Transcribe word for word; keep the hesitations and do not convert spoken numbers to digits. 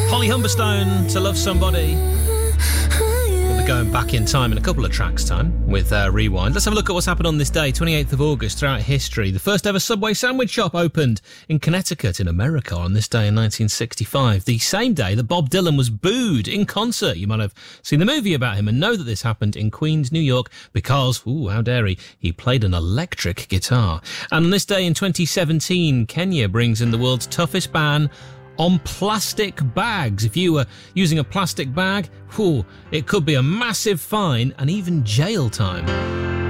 Holly Humberstone, To Love Somebody. We'll be going back in time in a couple of tracks' time with uh, Rewind. Let's have a look at what's happened on this day, twenty-eighth of August, throughout history. The first ever Subway sandwich shop opened in Connecticut in America on this day in nineteen sixty-five. The same day that Bob Dylan was booed in concert. You might have seen the movie about him and know that this happened in Queens, New York, because, ooh, how dare he, he played an electric guitar. And on this day in twenty seventeen, Kenya brings in the world's toughest ban on plastic bags. If you were using a plastic bag, whew, it could be a massive fine and even jail time.